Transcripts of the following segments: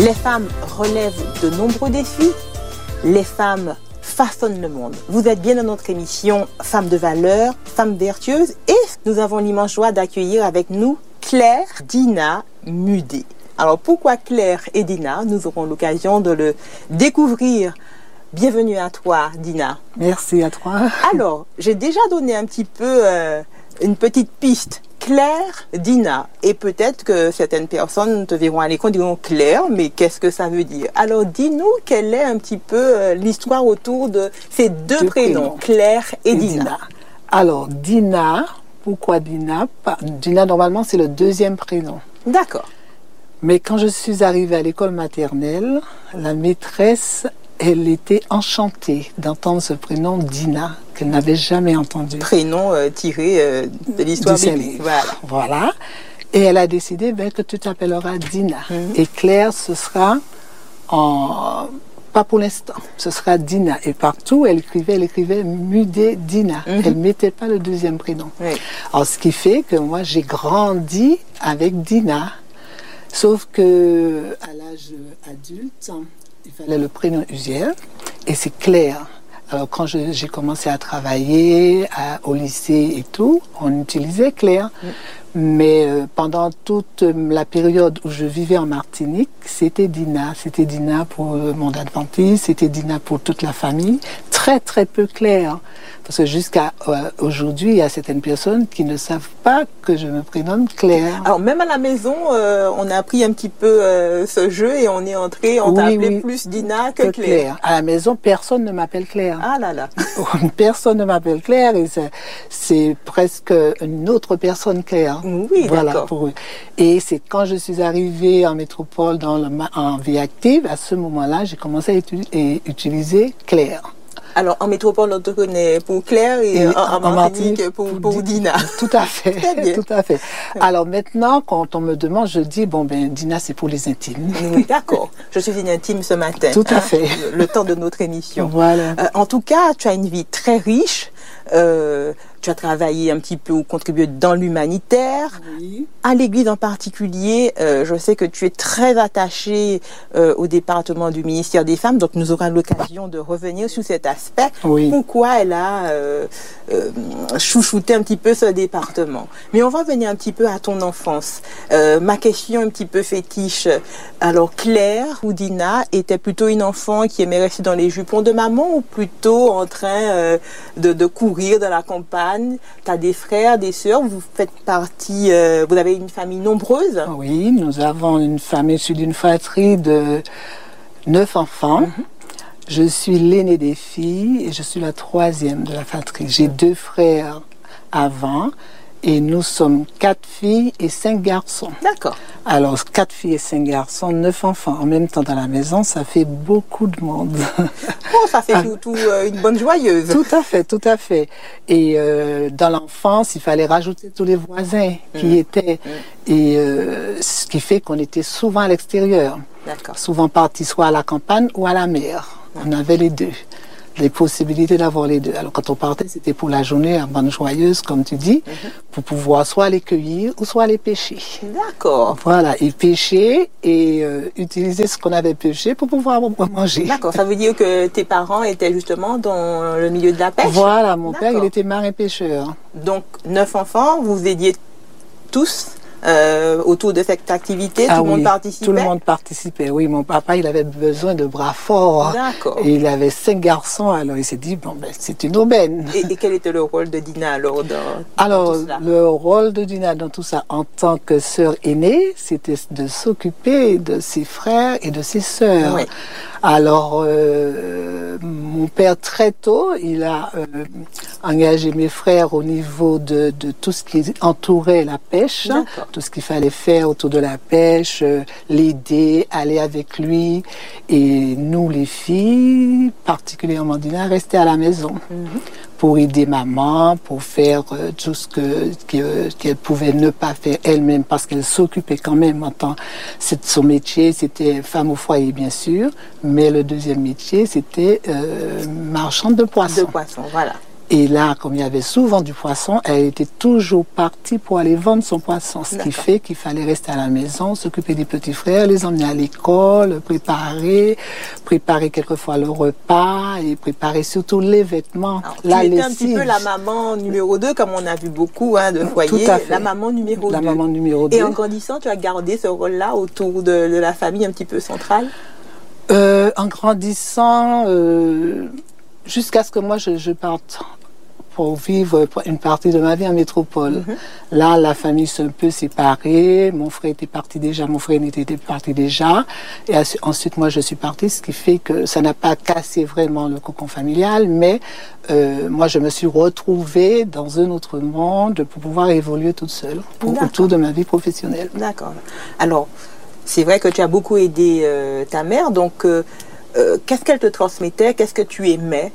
Les femmes relèvent de nombreux défis. Les femmes façonnent le monde. Vous êtes bien dans notre émission Femmes de valeur, Femmes vertueuses, et nous avons l'immense joie d'accueillir avec nous Claire Dina Mudet. Alors pourquoi Claire et Dina? Nous aurons l'occasion de le découvrir. Bienvenue à toi, Dina. Merci à toi. Alors, j'ai déjà donné un petit peu une petite piste. Claire, Dina. Et peut-être que certaines personnes te verront à l'écran et diront Claire, mais qu'est-ce que ça veut dire? Alors, dis-nous quelle est un petit peu l'histoire autour de ces deux prénoms, Claire et Dina. Alors, Dina, pourquoi Dina? Dina, normalement, c'est le deuxième prénom. D'accord. Mais quand je suis arrivée à l'école maternelle, la maîtresse, elle était enchantée d'entendre ce prénom Dina, qu'elle n'avait jamais entendu. Prénom tiré de l'histoire biblique. Voilà. Et elle a décidé que tu t'appelleras Dina. Et Claire, ce sera pas pour l'instant, ce sera Dina. Et partout, elle écrivait Mudet Dina. Elle ne mettait pas le deuxième prénom. Oui. Alors, ce qui fait que moi, j'ai grandi avec Dina. Sauf que à l'âge adulte, il fallait le prénom usuel, et c'est Claire. Alors quand j'ai commencé à travailler au lycée et tout, on utilisait Claire. Mais pendant toute la période où je vivais en Martinique, c'était Dina. C'était Dina pour le monde adventiste, c'était Dina pour toute la famille. Très, très peu Claire. Parce que jusqu'à aujourd'hui, il y a certaines personnes qui ne savent pas que je me prénomme Claire. Alors même à la maison, on a appris un petit peu ce jeu et on est entré, on t'a appelé plus Dina que Claire. À la maison, personne ne m'appelle Claire. Ah là là. Personne ne m'appelle Claire et c'est presque une autre personne Claire. Oui, voilà, d'accord. Pour eux. Et c'est quand je suis arrivée en métropole en vie active, à ce moment-là, j'ai commencé à utiliser Claire. Alors, en métropole, on te connaît pour Claire et en Martinique pour Dina. Tout à fait. Tout à fait. Alors maintenant, quand on me demande, je dis, Dina, c'est pour les intimes. Oui, d'accord. Je suis une intime ce matin. Tout à fait. Le temps de notre émission. Voilà. En tout cas, tu as une vie très riche. Tu as travaillé un petit peu ou contribué dans l'humanitaire. Oui. À l'église en particulier, je sais que tu es très attachée au département du ministère des Femmes, donc nous aurons l'occasion de revenir sur cet aspect. Oui. Pourquoi elle a chouchouté un petit peu ce département. Mais on va revenir un petit peu à ton enfance. Ma question un petit peu fétiche. Alors Claire ou Dina était plutôt une enfant qui aimait rester dans les jupons de maman ou plutôt en train de courir dans la campagne? Tu as des frères, des sœurs, vous faites partie, vous avez une famille nombreuse? Oui, nous avons une famille issue d'une fratrie de 9 enfants. Je suis l'aînée des filles et je suis la troisième de la fratrie. J'ai 2 frères avant et nous sommes 4 filles et 5 garçons. D'accord. Alors, 4 filles et 5 garçons, 9 enfants. En même temps, dans la maison, ça fait beaucoup de monde. Oh, ça fait tout une bonne joyeuse. Tout à fait, tout à fait. Et dans l'enfance, il fallait rajouter tous les voisins qui étaient. Et ce qui fait qu'on était souvent à l'extérieur. D'accord. Souvent partis soit à la campagne ou à la mer. On avait les deux. Les possibilités d'avoir les deux. Alors quand on partait, c'était pour la journée à bonne joyeuse, comme tu dis, pour pouvoir soit aller cueillir ou soit aller pêcher. D'accord. Voilà, et pêcher et utiliser ce qu'on avait pêché pour pouvoir manger. D'accord, ça veut dire que tes parents étaient justement dans le milieu de la pêche? Voilà, mon père, il était marin-pêcheur. Donc 9 enfants, vous aidiez tous autour de cette activité, tout le monde participait? Tout le monde participait, oui. Mon papa, il avait besoin de bras forts. D'accord. Et il avait 5 garçons, alors il s'est dit, c'est une aubaine. Et quel était le rôle de Dina alors dans tout cela? Le rôle de Dina dans tout ça, en tant que sœur aînée, c'était de s'occuper de ses frères et de ses sœurs. Oui. Alors, mon père, très tôt, il a engagé mes frères au niveau de tout ce qui entourait la pêche, tout ce qu'il fallait faire autour de la pêche, l'aider, aller avec lui. Et nous, les filles, particulièrement Dina, rester à la maison pour aider maman, pour faire tout ce qu'elle pouvait ne pas faire elle-même parce qu'elle s'occupait quand même en tant... Son métier, c'était femme au foyer, bien sûr, mais le deuxième métier, c'était marchande de poissons. De poissons, voilà. Et là, comme il y avait souvent du poisson, elle était toujours partie pour aller vendre son poisson. Ce qui fait qu'il fallait rester à la maison, s'occuper des petits frères, les emmener à l'école, préparer quelquefois le repas et préparer surtout les vêtements. Alors, tu étais un petit peu la maman numéro 2, comme on a vu beaucoup de foyers. Tout à fait. La maman numéro 2. La maman numéro 2. Et en grandissant, tu as gardé ce rôle-là autour de la famille un petit peu centrale? En grandissant, jusqu'à ce que moi je parte pour vivre une partie de ma vie en métropole. Là, la famille s'est un peu séparée. Mon frère était parti déjà, mon frère était parti déjà. Et ensuite, moi, je suis partie, ce qui fait que ça n'a pas cassé vraiment le cocon familial, mais moi, je me suis retrouvée dans un autre monde pour pouvoir évoluer toute seule autour de ma vie professionnelle. D'accord. Alors, c'est vrai que tu as beaucoup aidé ta mère, donc qu'est-ce qu'elle te transmettait? Qu'est-ce que tu aimais?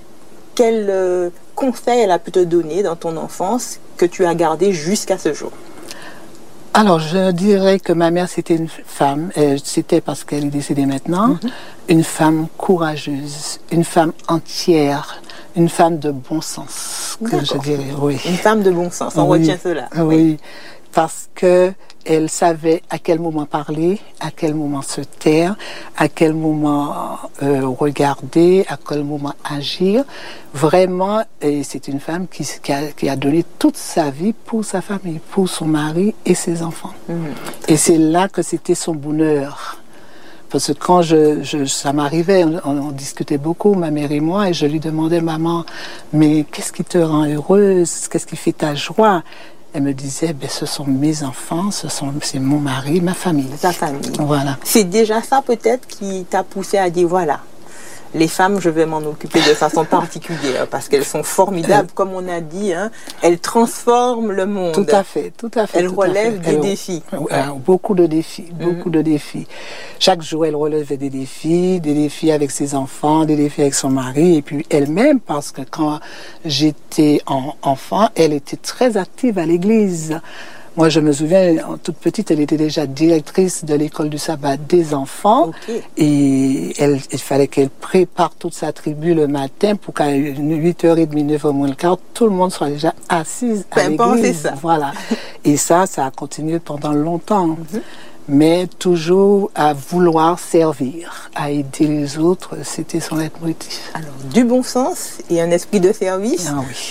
Quel conseil elle a pu te donner dans ton enfance que tu as gardé jusqu'à ce jour? Alors, je dirais que ma mère, c'était une femme, c'était parce qu'elle est décédée maintenant, une femme courageuse, une femme entière, une femme de bon sens, que je dirais, oui. Une femme de bon sens, on retient cela. Oui, parce que elle savait à quel moment parler, à quel moment se taire, à quel moment regarder, à quel moment agir. Vraiment, c'est une femme qui a donné toute sa vie pour sa famille, pour son mari et ses enfants. Et c'est là que c'était son bonheur. Parce que quand ça m'arrivait, on discutait beaucoup, ma mère et moi, et je lui demandais, maman, mais qu'est-ce qui te rend heureuse? Qu'est-ce qui fait ta joie? Elle me disait, ce sont mes enfants, c'est mon mari, ma famille. Ta famille. Voilà. C'est déjà ça peut-être qui t'a poussé à dire, voilà, les femmes, je vais m'en occuper de façon particulière parce qu'elles sont formidables, comme on a dit, elles transforment le monde. Tout à fait, tout à fait. Elles relèvent des défis. Beaucoup de défis, beaucoup de défis. Chaque jour, elle relevait des défis avec ses enfants, des défis avec son mari, et puis elle-même, parce que quand j'étais enfant, elle était très active à l'église. Moi, je me souviens, toute petite, elle était déjà directrice de l'école du sabbat des enfants. Et il fallait qu'elle prépare toute sa tribu le matin pour qu'à 8h30, 9h moins le quart, tout le monde soit déjà assise à l'église. Ça. Voilà. Et ça a continué pendant longtemps. Mais toujours à vouloir servir, à aider les autres, c'était son leitmotiv. Alors, du bon sens et un esprit de service,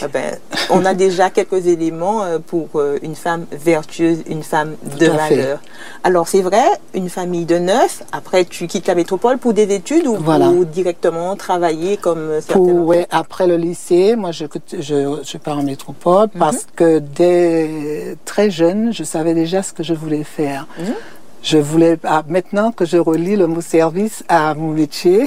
on a déjà quelques éléments pour une femme vertueuse, une femme de valeur. Alors, c'est vrai, une famille de 9, après tu quittes la métropole pour des études ou pour directement travailler comme certains après le lycée, moi je pars en métropole parce que dès très jeune, je savais déjà ce que je voulais faire. Je voulais, maintenant que je relie le mot service à mon métier,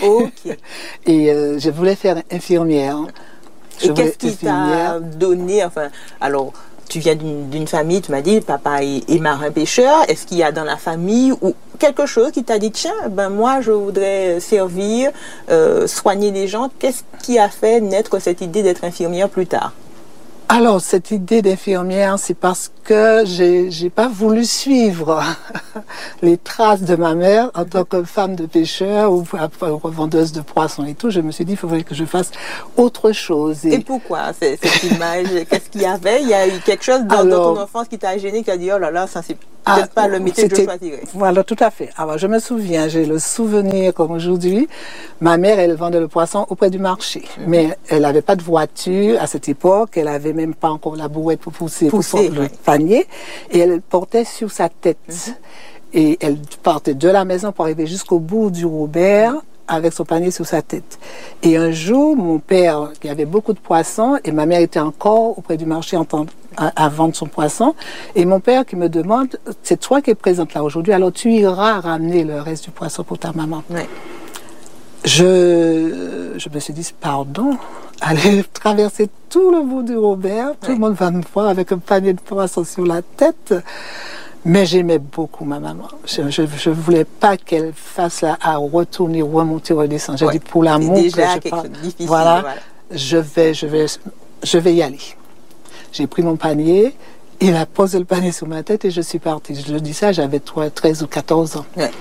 et je voulais faire infirmière. Et qu'est-ce qui t'a donné, alors, tu viens d'une famille, tu m'as dit, papa est marin-pêcheur, est-ce qu'il y a dans la famille ou quelque chose qui t'a dit, tiens, moi je voudrais servir, soigner les gens, qu'est-ce qui a fait naître cette idée d'être infirmière plus tard? Alors, cette idée d'infirmière, c'est parce que j'ai pas voulu suivre les traces de ma mère en tant que femme de pêcheur ou vendeuse de poissons et tout. Je me suis dit, il faudrait que je fasse autre chose. Et pourquoi cette image? Qu'est-ce qu'il y avait? Il y a eu quelque chose dans ton enfance qui t'a gêné, qui a dit, oh là là, ça c'est peut-être pas le métier que je choisirais. Voilà, tout à fait. Alors, je me souviens, j'ai le souvenir comme aujourd'hui. Ma mère, elle vendait le poisson auprès du marché. Mais elle n'avait pas de voiture à cette époque. Elle avait même pas encore la brouette pour pousser le panier. Et elle portait sur sa tête. Et elle partait de la maison pour arriver jusqu'au bout du Robert avec son panier sur sa tête. Et un jour, mon père, qui avait beaucoup de poissons, et ma mère était encore auprès du marché à vendre son poisson, et mon père qui me demande, c'est toi qui es présente là aujourd'hui, alors tu iras ramener le reste du poisson pour ta maman. Je me suis dit, pardon, aller traverser tout le bout du Robert, tout le monde va me voir avec un panier de poisson sur la tête. Mais j'aimais beaucoup ma maman. Je voulais pas qu'elle fasse à retourner, remonter, redescendre. J'ai dit, pour l'amour que je parle, je vais y aller. J'ai pris mon panier, il a posé le panier sur ma tête et je suis partie. Je dis ça, j'avais 13 ou 14 ans.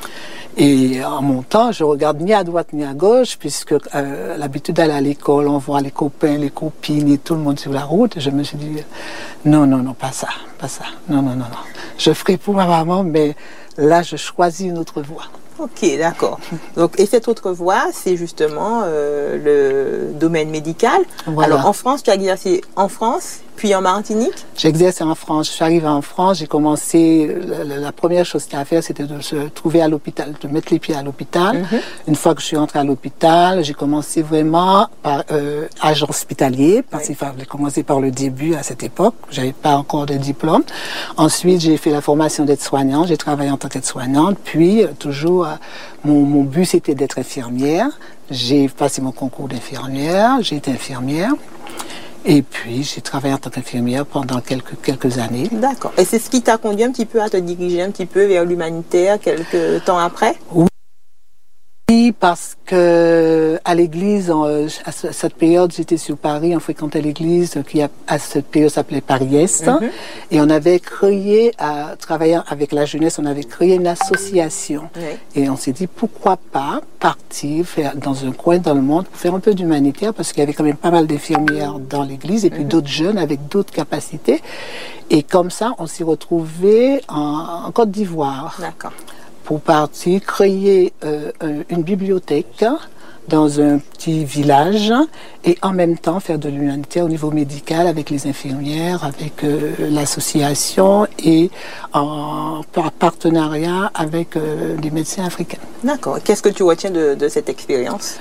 Et en montant, je regarde ni à droite ni à gauche, puisque l'habitude d'aller à l'école, on voit les copains, les copines et tout le monde sur la route. Je me suis dit, non, pas ça. Non. Je ferai pour ma maman, mais là, je choisis une autre voie. Ok, d'accord. Donc, et cette autre voie, c'est justement le domaine médical. Voilà. Alors, en France, tu as exercé en France, puis en Martinique? J'ai exercé en France. Je suis arrivée en France, j'ai commencé, la première chose qu'il y a à faire, c'était de se trouver à l'hôpital, de mettre les pieds à l'hôpital. Une fois que je suis rentrée à l'hôpital, j'ai commencé vraiment par agent hospitalier, parce qu'il fallait commencer par le début à cette époque. J'avais pas encore de diplôme. Ensuite, j'ai fait la formation d'aide-soignante, j'ai travaillé en tant qu'aide-soignante, puis toujours, mon but c'était d'être infirmière. J'ai passé mon concours d'infirmière, j'ai été infirmière. Et puis, j'ai travaillé en tant qu'infirmière pendant quelques années. D'accord. Et c'est ce qui t'a conduit un petit peu à te diriger un petit peu vers l'humanitaire quelques temps après? Oui, parce que à l'église, à cette période, j'étais sur Paris, on fréquentait l'église qui à cette période s'appelait Paris-Est. Et on avait créé, à travailler avec la jeunesse, on avait créé une association. Et on s'est dit, pourquoi pas partir faire dans un coin dans le monde pour faire un peu d'humanitaire, parce qu'il y avait quand même pas mal d'infirmières dans l'église et puis d'autres jeunes avec d'autres capacités. Et comme ça, on s'est retrouvés en Côte d'Ivoire. D'accord. Pour partir créer une bibliothèque dans un petit village et en même temps faire de l'humanitaire au niveau médical avec les infirmières, avec l'association et en partenariat avec les médecins africains. D'accord. Qu'est-ce que tu retiens de cette expérience?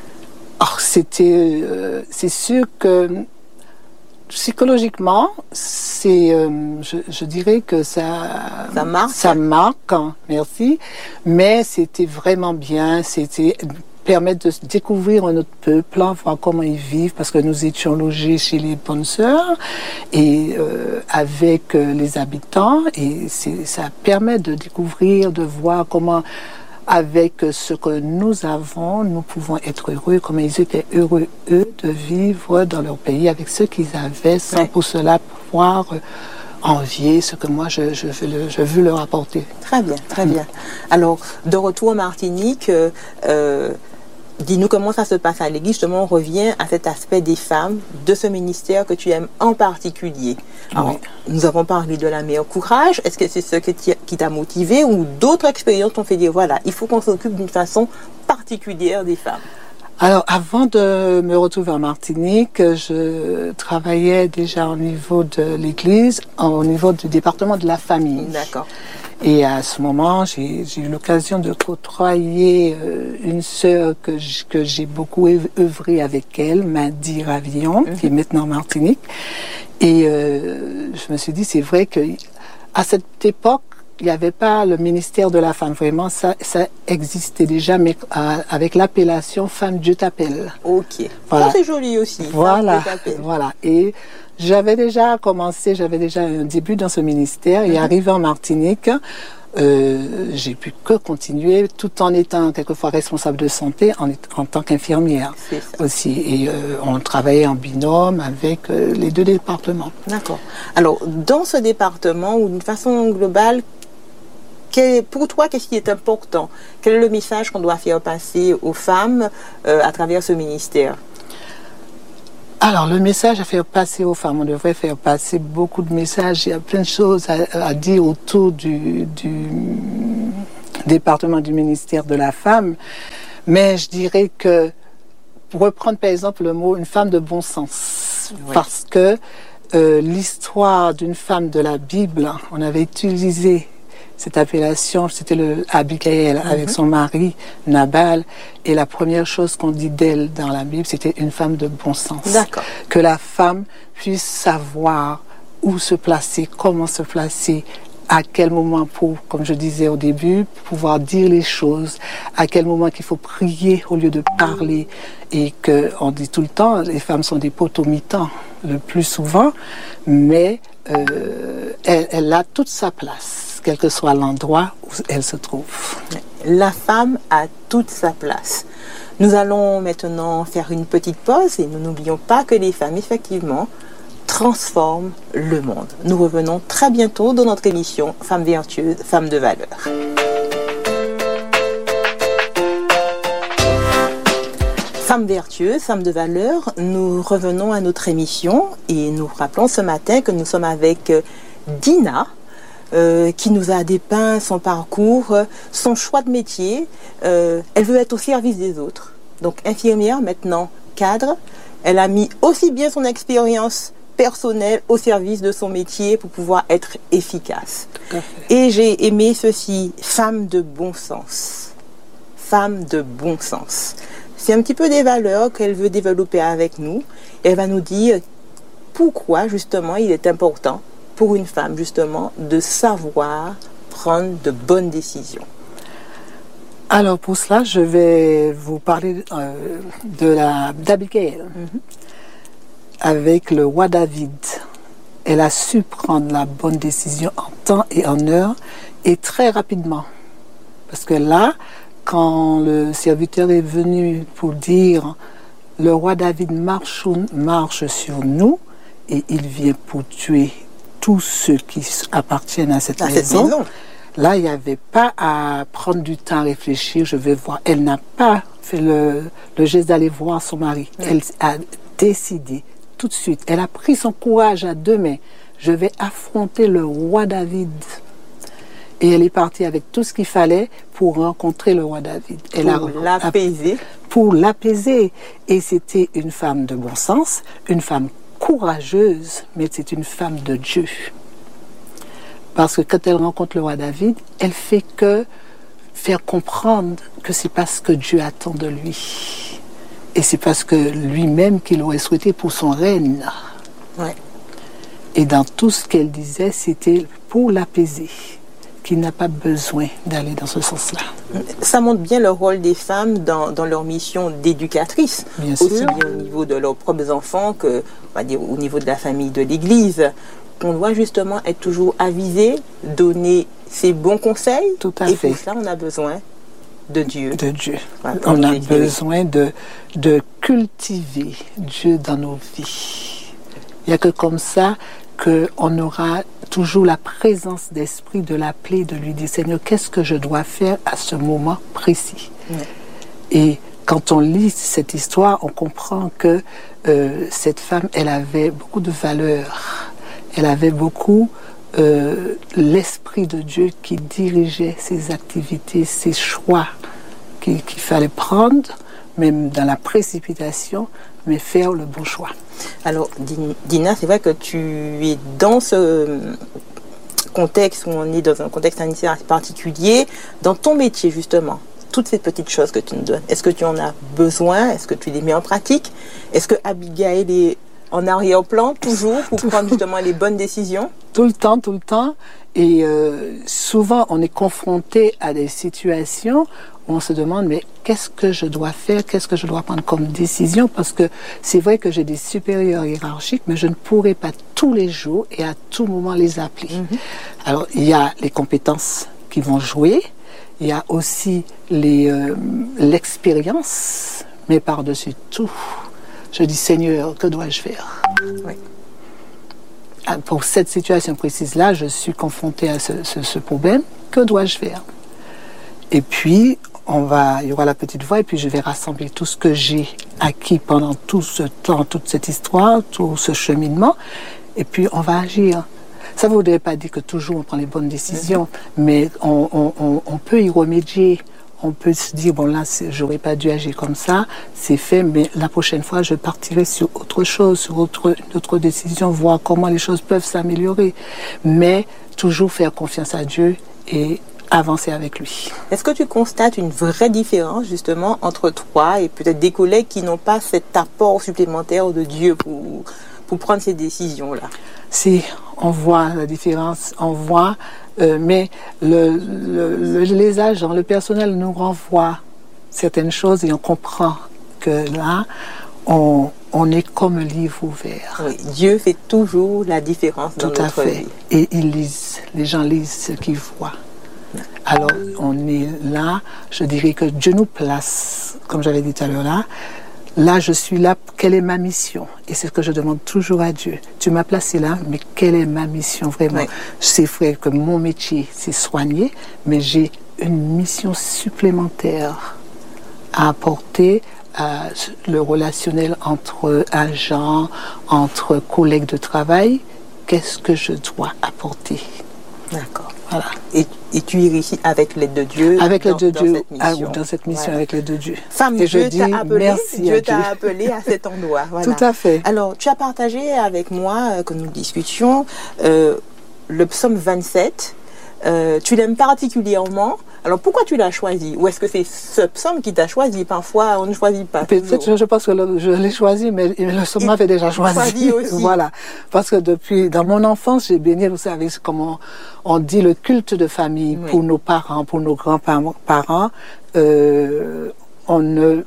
C'est sûr que psychologiquement, je dirais que ça marque, merci, mais c'était vraiment bien, c'était permettre de découvrir un autre peuple, voir comment ils vivent, parce que nous étions logés chez les bonnes sœurs et avec les habitants, et ça permet de découvrir, de voir comment, avec ce que nous avons, nous pouvons être heureux, comme ils étaient heureux, eux, de vivre dans leur pays avec ce qu'ils avaient, sans pour cela pouvoir envier ce que moi, je veux leur apporter. Très bien, très bien. Alors, de retour en Martinique, dis-nous comment ça se passe à l'église. Justement, on revient à cet aspect des femmes, de ce ministère que tu aimes en particulier. Alors, nous avons parlé de la meilleure courage. Est-ce que c'est ce qui t'a motivé ou d'autres expériences t'ont fait dire, voilà, il faut qu'on s'occupe d'une façon particulière des femmes? Alors, avant de me retrouver en Martinique, je travaillais déjà au niveau de l'église, au niveau du département de la famille. D'accord. Et à ce moment, j'ai eu l'occasion de côtoyer une sœur que j'ai beaucoup œuvré avec elle, Madi Ravillon, qui est maintenant en Martinique. Et je me suis dit, c'est vrai qu'à cette époque, il n'y avait pas le ministère de la femme. Vraiment, ça existait déjà, mais avec l'appellation Femme Dieu t'appelle. Ok. Voilà. Ça, c'est joli aussi. Voilà. Voilà. Et j'avais déjà un début dans ce ministère. Et arrivé en Martinique, j'ai pu que continuer tout en étant quelquefois responsable de santé en tant qu'infirmière aussi. Et on travaillait en binôme avec les deux départements. D'accord. Alors, dans ce département, ou d'une façon globale, pour toi, qu'est-ce qui est important? Quel est le message qu'on doit faire passer aux femmes à travers ce ministère? Alors, le message à faire passer aux femmes, on devrait faire passer beaucoup de messages. Il y a plein de choses à dire autour du département du ministère de la femme. Mais je dirais que, pour reprendre par exemple le mot, une femme de bon sens. Oui. Parce que l'histoire d'une femme de la Bible, on avait utilisé cette appellation, c'était Abigail avec son mari Nabal, et la première chose qu'on dit d'elle dans la Bible, c'était une femme de bon sens. D'accord. Que la femme puisse savoir où se placer, comment se placer, à quel moment pour, comme je disais au début, pouvoir dire les choses, à quel moment qu'il faut prier au lieu de parler, et que on dit tout le temps, les femmes sont des potomitans le plus souvent, mais elle a toute sa place, quel que soit l'endroit où elle se trouve. La femme a toute sa place. Nous allons maintenant faire une petite pause et nous n'oublions pas que les femmes, effectivement, transforment le monde. Nous revenons très bientôt dans notre émission Femmes vertueuses, femmes de valeur. Femmes vertueuses, femmes de valeur, nous revenons à notre émission et nous rappelons ce matin que nous sommes avec Dina, qui nous a dépeint son parcours, son choix de métier. Elle veut être au service des autres. Donc infirmière, maintenant cadre. Elle a mis aussi bien son expérience personnelle au service de son métier pour pouvoir être efficace. Et j'ai aimé ceci, femme de bon sens. Femme de bon sens. C'est un petit peu des valeurs qu'elle veut développer avec nous. Elle va nous dire pourquoi, justement, il est important pour une femme, justement, de savoir prendre de bonnes décisions. Alors, pour cela, je vais vous parler d'Abigail. Avec le roi David. Elle a su prendre la bonne décision en temps et en heure, et très rapidement. Parce que là, quand le serviteur est venu pour dire le roi David marche sur nous et il vient pour tuer tous ceux qui appartiennent à cette maison. Là, il n'y avait pas à prendre du temps à réfléchir. Je vais voir. Elle n'a pas fait le geste d'aller voir son mari. Elle a décidé tout de suite. Elle a pris son courage à deux mains. Je vais affronter le roi David. Et elle est partie avec tout ce qu'il fallait pour rencontrer le roi David. Pour l'apaiser. Pour l'apaiser. Et c'était une femme de bon sens, une femme courageuse, mais c'est une femme de Dieu. Parce que quand elle rencontre le roi David, elle fait que faire comprendre que c'est parce que Dieu attend de lui. Et c'est parce que lui-même qu'il aurait souhaité pour son règne. Ouais. Et dans tout ce qu'elle disait, c'était pour l'apaiser, qu'il n'a pas besoin d'aller dans ce sens-là. Ça montre bien le rôle des femmes dans leur mission d'éducatrice, aussi bien au niveau de leurs propres enfants que, on va dire, au niveau de la famille, de l'Église. On doit justement être toujours avisé, donner ses bons conseils. Tout à fait. Et pour ça, on a besoin de Dieu. De Dieu. Voilà, on a besoin de cultiver Dieu dans nos vies. Il n'y a que comme ça qu'on aura toujours la présence d'esprit de l'appeler, de lui dire, Seigneur, qu'est-ce que je dois faire à ce moment précis? Et quand on lit cette histoire, on comprend que cette femme, elle avait beaucoup de valeurs. Elle avait beaucoup l'esprit de Dieu qui dirigeait ses activités, ses choix qu'il fallait prendre, même dans la précipitation, mais faire le bon choix. Alors, Dina, c'est vrai que tu es dans ce contexte où on est dans un contexte sanitaire particulier, dans ton métier justement, toutes ces petites choses que tu nous donnes, est-ce que tu en as besoin? Est-ce que tu les mets en pratique? Est-ce que Abigail est en arrière-plan toujours pour prendre justement les bonnes décisions? Tout le temps. Et souvent, on est confronté à des situations où on se demande, mais qu'est-ce que je dois faire? Qu'est-ce que je dois prendre comme décision? Parce que c'est vrai que j'ai des supérieurs hiérarchiques, mais je ne pourrai pas tous les jours et à tout moment les appeler. Alors, il y a les compétences qui vont jouer. Il y a aussi l'expérience, mais par-dessus tout, je dis, Seigneur, que dois-je faire? Oui. Pour cette situation précise-là, je suis confrontée à ce problème. Que dois-je faire? Et puis, il y aura la petite voix, et puis je vais rassembler tout ce que j'ai acquis pendant tout ce temps, toute cette histoire, tout ce cheminement, et puis on va agir. Ça ne voudrait pas dire que toujours on prend les bonnes décisions, mais on peut y remédier. On peut se dire, bon là, j'aurais pas dû agir comme ça, c'est fait, mais la prochaine fois, je partirai sur autre chose, sur une autre décision, voir comment les choses peuvent s'améliorer. Mais toujours faire confiance à Dieu et avancer avec lui. Est-ce que tu constates une vraie différence, justement, entre toi et peut-être des collègues qui n'ont pas cet apport supplémentaire de Dieu pour prendre ces décisions-là? Si, on voit la différence, on voit... mais les agents, le personnel nous renvoie certaines choses et on comprend que là, on est comme un livre ouvert. Oui, Dieu fait toujours la différence dans notre vie. Et ils lisent, les gens lisent ce qu'ils voient. Alors, on est là, je dirais que Dieu nous place, comme j'avais dit tout à l'heure là, je suis là, quelle est ma mission? Et c'est ce que je demande toujours à Dieu. Tu m'as placé là, mais quelle est ma mission vraiment? C'est vrai que mon métier, c'est soigner, mais j'ai une mission supplémentaire à apporter le relationnel entre agents, entre collègues de travail. Qu'est-ce que je dois apporter? D'accord. Voilà. Et tu y réussis avec l'aide de Dieu. Avec l'aide de Dieu, dans cette mission. voilà. Avec l'aide de Dieu. Femme, et Dieu je dis t'a appelé, merci Dieu à t'a Dieu. appelé à cet endroit. Voilà. Tout à fait. Alors, tu as partagé avec moi, que nous discutions, le psaume 27. Tu l'aimes particulièrement. Alors, pourquoi tu l'as choisi? Ou est-ce que c'est ce psaume qui t'a choisi? Parfois, on ne choisit pas. Peut-être, je pense que je l'ai choisi, mais le psaume m'avait déjà choisi. Aussi. Voilà. Parce que dans mon enfance, j'ai baigné, vous savez, comment on dit le culte de famille pour nos parents, pour nos grands-parents. On ne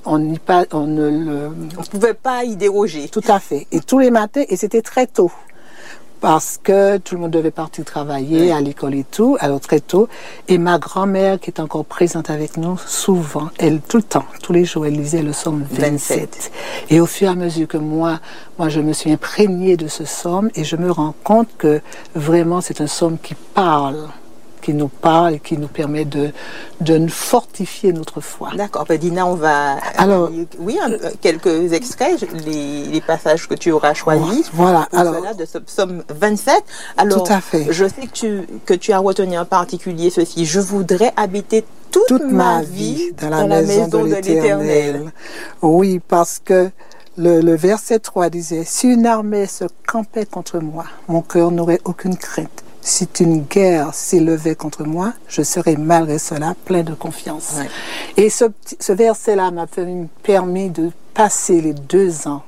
pouvait pas y déroger. Tout à fait. Et tous les matins, et c'était très tôt. Parce que tout le monde devait partir travailler à l'école et tout, alors très tôt. Et ma grand-mère, qui est encore présente avec nous, souvent, elle, tout le temps, tous les jours, elle lisait le psaume 27. Et au fur et à mesure que moi, je me suis imprégnée de ce psaume et je me rends compte que vraiment, c'est un psaume qui nous parle et qui nous permet de fortifier notre foi. D'accord. Dina, on va... Alors, quelques extraits, les passages que tu auras choisis. Voilà. Alors, de ce psaume 27. Alors, tout à fait. Je sais que tu as retenu en particulier ceci. Je voudrais habiter toute ma vie dans la maison de l'Éternel. Oui, parce que le verset 3 disait, si une armée se campait contre moi, mon cœur n'aurait aucune crainte. Si une guerre s'élevait contre moi, je serais malgré cela plein de confiance. Ouais. Et ce verset-là m'a permis de passer les 2 ans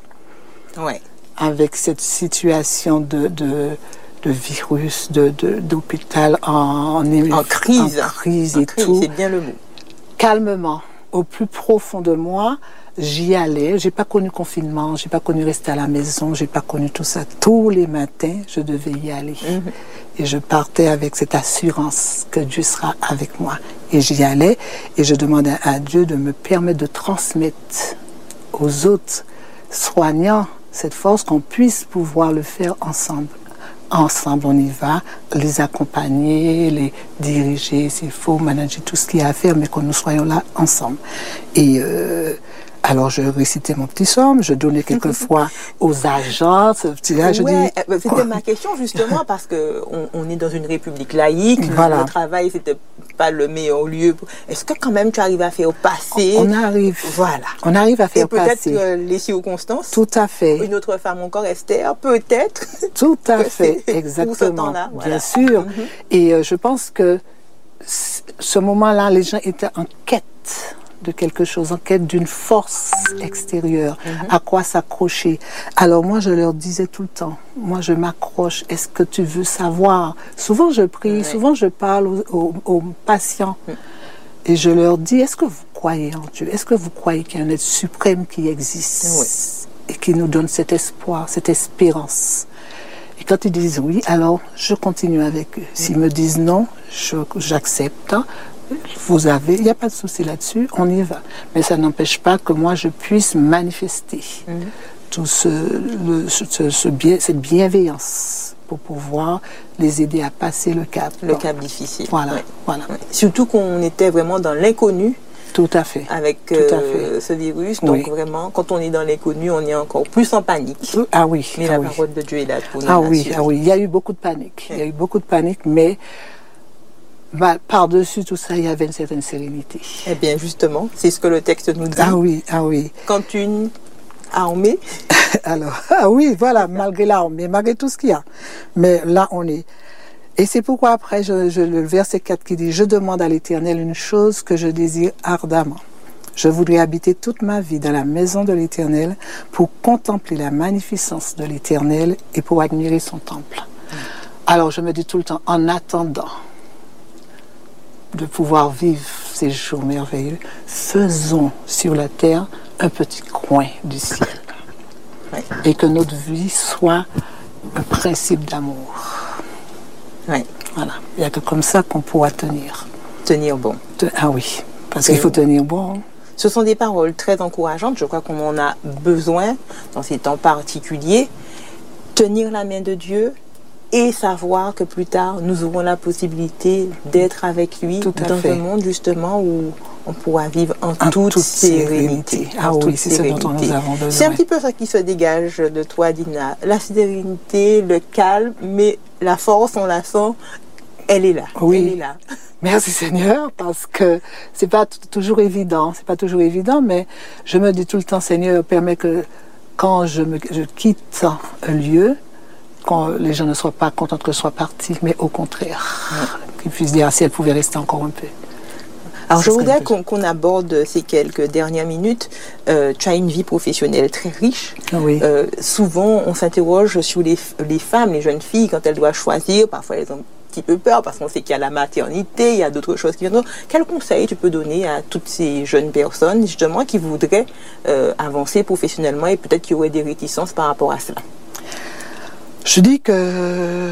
avec cette situation de virus, d'hôpital en crise et tout. C'est bien le mot. Calmement, au plus profond de moi, j'y allais. J'ai pas connu confinement, j'ai pas connu rester à la maison, j'ai pas connu tout ça. Tous les matins, je devais y aller. Et je partais avec cette assurance que Dieu sera avec moi. Et j'y allais et je demandais à Dieu de me permettre de transmettre aux autres soignants cette force, qu'on puisse pouvoir le faire ensemble. Ensemble, on y va, les accompagner, les diriger, s'il faut, manager tout ce qu'il y a à faire, mais que nous soyons là ensemble. Et alors, je récitais mon petit psaume, je donnais quelquefois aux agents. C'était ma question, justement, parce qu'on est dans une république laïque, voilà. Le travail, c'était pas le meilleur lieu. Est-ce que quand même tu arrives à faire passer? On arrive. Voilà. On arrive à faire passer. Et peut-être les circonstances. Tout à fait. Une autre femme encore, Esther, peut-être. Tout à fait, exactement. Pour ce temps-là, voilà. Bien sûr. Et je pense que ce moment-là, les gens étaient en quête de quelque chose, en quête d'une force extérieure, à quoi s'accrocher. Alors moi, je leur disais tout le temps, moi je m'accroche, est-ce que tu veux savoir? Souvent je prie, souvent je parle aux patients et je leur dis, est-ce que vous croyez en Dieu? Est-ce que vous croyez qu'il y a un être suprême qui existe et qui nous donne cet espoir, cette espérance? Et quand ils disent oui, alors je continue avec eux. S'ils me disent non, j'accepte. Il n'y a pas de souci là-dessus, on y va. Mais ça n'empêche pas que moi je puisse manifester tout cette bienveillance pour pouvoir les aider à passer le cap. Le cap difficile. Voilà. Surtout qu'on était vraiment dans l'inconnu. Tout à fait. Avec ce virus. Donc vraiment, quand on est dans l'inconnu, on est encore plus en panique. Ah oui. Mais la parole de Dieu est là pour nous. Ah oui. Il y a eu beaucoup de panique. Il y a eu beaucoup de panique, mais par-dessus tout ça, il y avait une certaine sérénité. Eh bien, justement, c'est ce que le texte nous dit. Ah oui. Quand une armée... Alors, voilà, malgré l'armée, malgré tout ce qu'il y a. Mais là, on est... Et c'est pourquoi après, le verset 4 qui dit « Je demande à l'Éternel une chose que je désire ardemment. Je voudrais habiter toute ma vie dans la maison de l'Éternel pour contempler la magnificence de l'Éternel et pour admirer son temple. » Alors, je me dis tout le temps, en attendant de pouvoir vivre ces jours merveilleux, faisons sur la terre un petit coin du ciel. Et que notre vie soit un principe d'amour. Voilà. Il n'y a que comme ça qu'on pourra tenir. Tenir bon. Ah oui, parce qu'il faut tenir bon. Ce sont des paroles très encourageantes. Je crois qu'on en a besoin dans ces temps particuliers. Tenir la main de Dieu, et savoir que plus tard, nous aurons la possibilité d'être avec lui dans un monde justement où on pourra vivre en toute sérénité. Ah oui, c'est ce dont nous avons besoin. C'est un petit peu ça qui se dégage de toi, Dina. La sérénité, le calme, mais la force, on la sent, elle est là. Oui. Elle est là. Merci Seigneur, parce que c'est pas toujours évident. C'est pas toujours évident, mais je me dis tout le temps, Seigneur, permets que quand je quitte un lieu, quand les gens ne soient pas contents que je sois parti, mais au contraire, qu'ils puissent dire si elle pouvait rester encore un peu. Alors je voudrais qu'on aborde ces quelques dernières minutes. Tu as une vie professionnelle très riche. Oui. Souvent, on s'interroge sur les femmes, les jeunes filles, quand elles doivent choisir. Parfois, elles ont un petit peu peur parce qu'on sait qu'il y a la maternité, il y a d'autres choses qui viennent. Quel conseil tu peux donner à toutes ces jeunes personnes, justement, qui voudraient avancer professionnellement et peut-être qui auraient des réticences par rapport à cela? Je dis que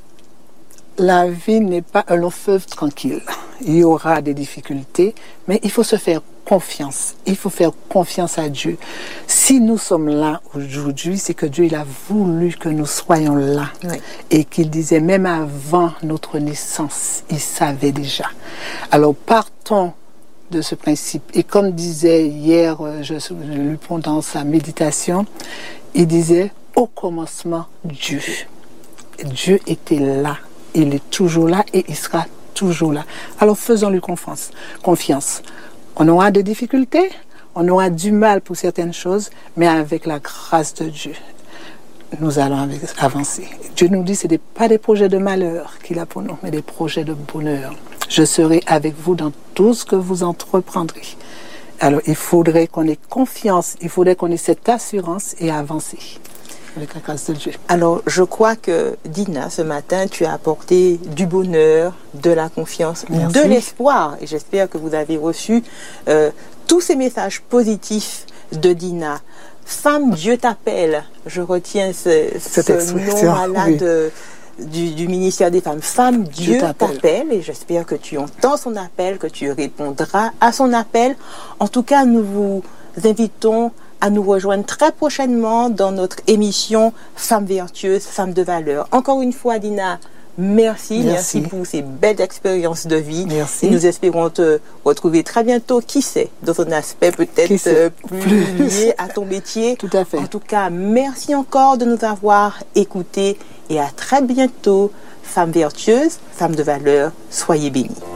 la vie n'est pas un long fleuve tranquille. Il y aura des difficultés, mais il faut se faire confiance. Il faut faire confiance à Dieu. Si nous sommes là aujourd'hui, c'est que Dieu il a voulu que nous soyons là. Oui. Et qu'il disait même avant notre naissance, il savait déjà. Alors partons de ce principe. Et comme disait hier, je lu pendant sa méditation, il disait au commencement Dieu. Dieu était là. Il est toujours là et il sera toujours là. Alors faisons-lui confiance. On aura des difficultés, on aura du mal pour certaines choses, mais avec la grâce de Dieu, nous allons avancer. Dieu nous dit que ce n'est pas des projets de malheur qu'il a pour nous, mais des projets de bonheur. Je serai avec vous dans tout ce que vous entreprendrez. Alors il faudrait qu'on ait confiance, il faudrait qu'on ait cette assurance et avancer. Avec la grâce de Dieu. Alors, je crois que, Dina, ce matin, tu as apporté du bonheur, de la confiance, de l'espoir. Et j'espère que vous avez reçu tous ces messages positifs de Dina. Femme, Dieu t'appelle. Je retiens ce nom-là du ministère des Femmes. Femme, Dieu t'appelle. Et j'espère que tu entends son appel, que tu répondras à son appel. En tout cas, nous vous invitons à nous rejoindre très prochainement dans notre émission Femmes vertueuses, Femmes de valeur. Encore une fois, Dina, merci pour ces belles expériences de vie. Merci. Et nous espérons te retrouver très bientôt, qui sait, dans un aspect peut-être plus lié à ton métier. Tout à fait. En tout cas, merci encore de nous avoir écoutés et à très bientôt. Femmes vertueuses, Femmes de valeur, soyez bénies.